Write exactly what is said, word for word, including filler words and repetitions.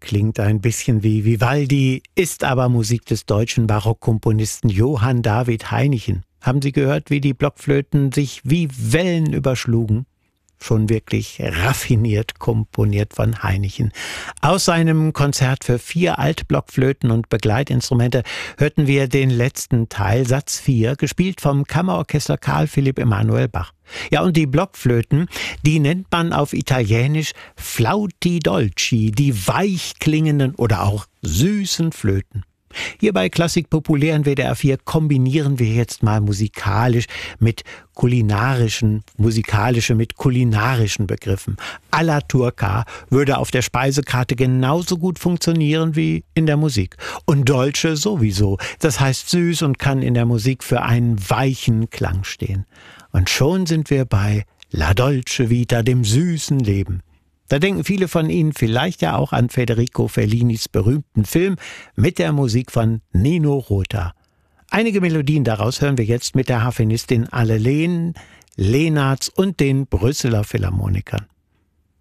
klingt ein bisschen wie Vivaldi, ist aber Musik des deutschen Barockkomponisten Johann David Hainichen. Haben Sie gehört, wie die Blockflöten sich wie Wellen überschlugen? Schon wirklich raffiniert komponiert von Hainichen. Aus seinem Konzert für vier Altblockflöten und Begleitinstrumente hörten wir den letzten Teil, Satz vier, gespielt vom Kammerorchester Carl Philipp Emanuel Bach. Ja, und die Blockflöten, die nennt man auf Italienisch Flauti Dolci, die weich klingenden oder auch süßen Flöten. Hier bei Klassik Populär in W D R vier kombinieren wir jetzt mal musikalisch mit kulinarischen, musikalische mit kulinarischen Begriffen. Alla Turca würde auf der Speisekarte genauso gut funktionieren wie in der Musik. Und Dolce sowieso, das heißt süß und kann in der Musik für einen weichen Klang stehen. Und schon sind wir bei La Dolce Vita, dem süßen Leben. Da denken viele von Ihnen vielleicht ja auch an Federico Fellinis berühmten Film mit der Musik von Nino Rota. Einige Melodien daraus hören wir jetzt mit der Harfenistin Anne Lehn, Leenartz und den Brüsseler Philharmonikern.